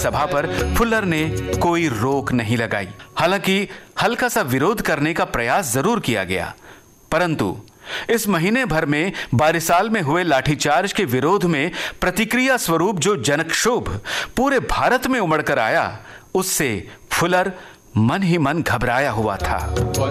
सभा पर फुल्लर ने कोई रोक नहीं लगाई। हालांकि हल्का सा विरोध करने का प्रयास जरूर किया गया, परंतु इस महीने भर में बारिसाल में हुए लाठीचार्ज के विरोध में प्रतिक्रिया स्वरूप जो जनक्षोभ पूरे भारत में उमड़कर आया, उससे फुल्लर मन ही मन घबराया हुआ था।